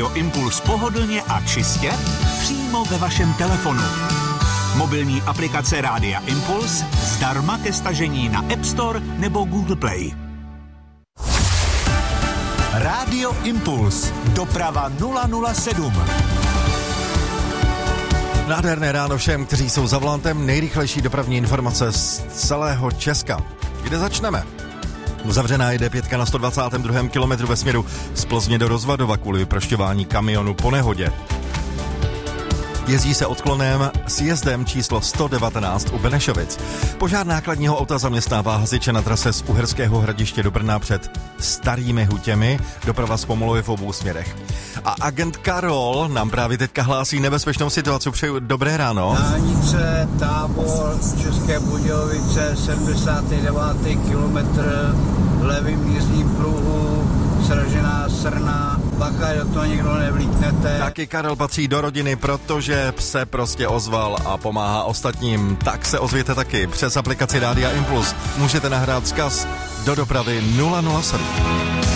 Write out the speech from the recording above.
Rádio Impuls pohodlně a čistě přímo ve vašem telefonu. Mobilní aplikace Rádia Impuls zdarma ke stažení na App Store nebo Google Play. Rádio Impuls. Doprava 007. Nádherné ráno všem, kteří jsou za volantem. Nejrychlejší dopravní informace z celého Česka. Kde začneme? Uzavřená jde 5 na 122. kilometru ve směru z Plzně do Rozvadova kvůli vyprošťování kamionu po nehodě. Jezdí se odklonem s jezdem číslo 119 u Benešovic. Požár nákladního auta zaměstnává hasiče na trase z Uherského Hradiště do Brna před Starými Hutěmi. Doprava zpomaluje v obou směrech. A agent Karol nám právě teďka hlásí nebezpečnou situaci. Přeju dobré ráno. Dálnice Tábor, České Budějovice, 79. kilometr, levým jízdním pruhu, sražená srna. Bacha, do toho nikdo nevlítnete. Taky Karel patří do rodiny, protože se prostě ozval a pomáhá ostatním. Tak se ozvěte taky přes aplikaci Rádia Impuls. Můžete nahrát vzkaz do dopravy 007.